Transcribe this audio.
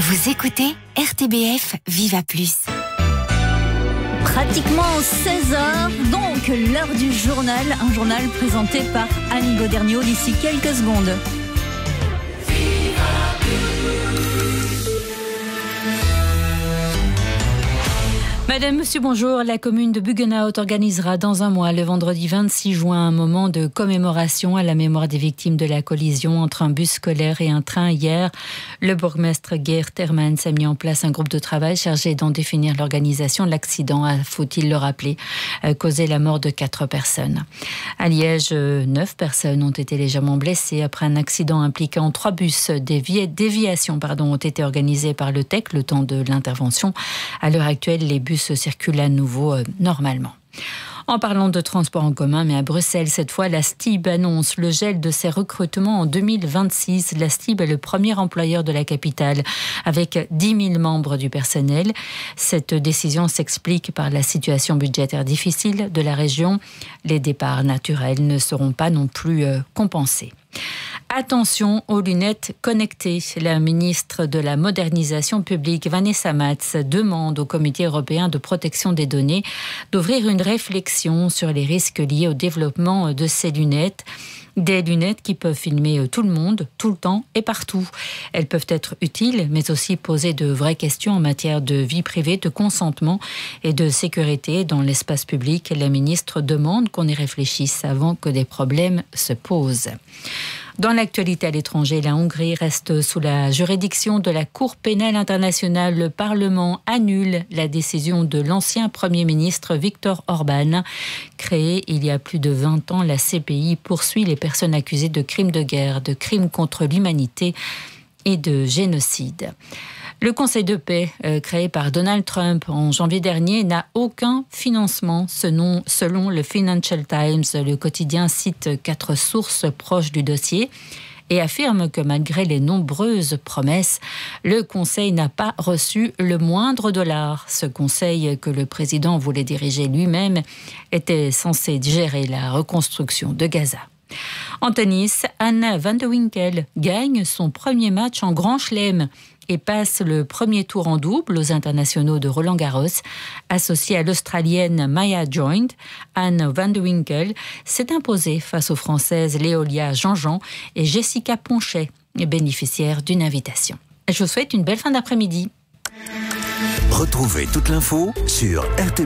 Vous écoutez RTBF Viva Plus. Pratiquement 16h, donc l'heure du journal. Un journal présenté par Anne Goderniaud d'ici quelques secondes. Madame, monsieur, bonjour. La commune de Buggenhout organisera dans un mois, le vendredi 26 juin, un moment de commémoration à la mémoire des victimes de la collision entre un bus scolaire et un train hier. Le bourgmestre Geert Hermans a mis en place un groupe de travail chargé d'en définir l'organisation. L'accident a, faut-il le rappeler, causé la mort de 4 personnes. À Liège, 9 personnes ont été légèrement blessées après un accident impliquant 3 bus. Déviations ont été organisées par le TEC le temps de l'intervention. À l'heure actuelle, les bus circule à nouveau normalement. En parlant de transport en commun, mais à Bruxelles, cette fois, la STIB annonce le gel de ses recrutements en 2026. La STIB est le premier employeur de la capitale, avec 10 000 membres du personnel. Cette décision s'explique par la situation budgétaire difficile de la région. Les départs naturels ne seront pas non plus compensés. Attention aux lunettes connectées. La ministre de la Modernisation publique, Vanessa Mats, demande au Comité européen de protection des données d'ouvrir une réflexion sur les risques liés au développement de ces lunettes. Des lunettes qui peuvent filmer tout le monde, tout le temps et partout. Elles peuvent être utiles, mais aussi poser de vraies questions en matière de vie privée, de consentement et de sécurité dans l'espace public. La ministre demande qu'on y réfléchisse avant que des problèmes se posent. Dans l'actualité à l'étranger, la Hongrie reste sous la juridiction de la Cour pénale internationale. Le Parlement annule la décision de l'ancien Premier ministre Viktor Orbán. Créée il y a plus de 20 ans, la CPI poursuit les personnes accusées de crimes de guerre, de crimes contre l'humanité et de génocide. Le Conseil de paix, créé par Donald Trump en janvier dernier, n'a aucun financement. Selon le Financial Times, le quotidien cite 4 sources proches du dossier et affirme que malgré les nombreuses promesses, le Conseil n'a pas reçu le moindre dollar. Ce Conseil, que le président voulait diriger lui-même, était censé gérer la reconstruction de Gaza. En tennis, Anna van de Winkel gagne son premier match en Grand Chelem et passe le premier tour en double aux internationaux de Roland-Garros. Associée à l'Australienne Maya Joint, Anne van de Winkel s'est imposée face aux Françaises Léolia Jean-Jean et Jessica Ponchet, bénéficiaires d'une invitation. Je vous souhaite une belle fin d'après-midi. Retrouvez toute l'info sur RTB.